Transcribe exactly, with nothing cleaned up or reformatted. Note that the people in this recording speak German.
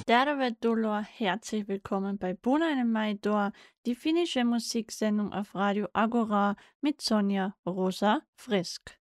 Tervetuloa, herzlich willkommen bei Punainen Maidor, die finnische Musiksendung auf Radio Agora mit Sonja Rosa Frisk.